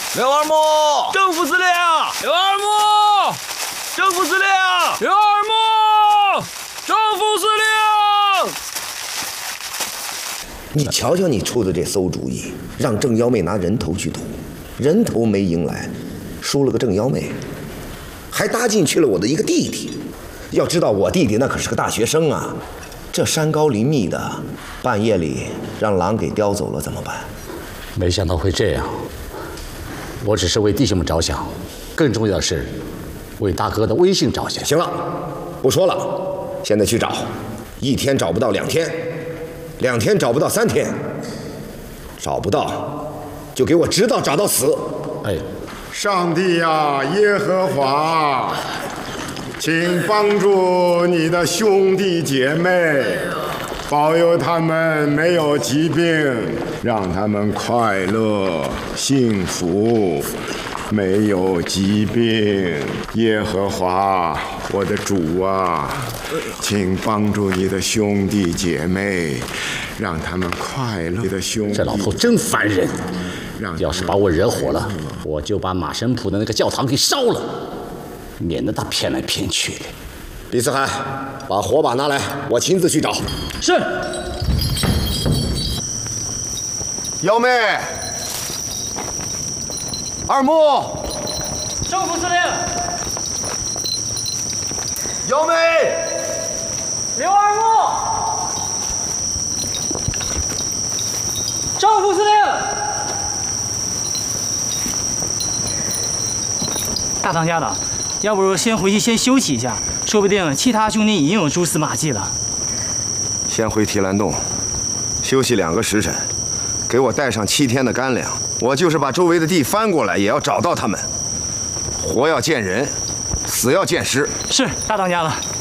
刘二木， 正副司令， 刘二木， 正副司令， 刘二木，正副司令。 你瞧瞧你出的这馊主意，让郑幺妹拿人头去赌，人头没赢来，输了个郑幺妹，还搭进去了我的一个弟弟。要知道我弟弟那可是个大学生啊，这山高林密的，半夜里让狼给叼走了怎么办？ 没想到会这样。我只是为弟兄们着想，更重要的是为大哥的威信着想。 行了，不说了，现在去找，一天找不到2天，2天找不到3天，找不到就给我直到找到死。 哎， 上帝呀，耶和华，请帮助你的兄弟姐妹，保佑他们没有疾病，让他们快乐幸福，没有疾病。耶和华，我的主啊，请帮助你的兄弟姐妹，让他们快乐的兄弟。 这老头真烦人！要是把我惹火了，我就把马神甫的那个教堂给烧了，免得他骗来骗去的。 李四海，把火把拿来，我亲自去找。 是。 幺妹，二木， 正副司令， 幺妹， 刘二木，正副司令。大当家的，要不先回去先休息一下，说不定其他兄弟已经有蛛丝马迹了。 先回提篮洞，休息2个时辰，给我带上7天的干粮。我就是把周围的地翻过来，也要找到他们。活要见人，死要见尸。 是，大当家的。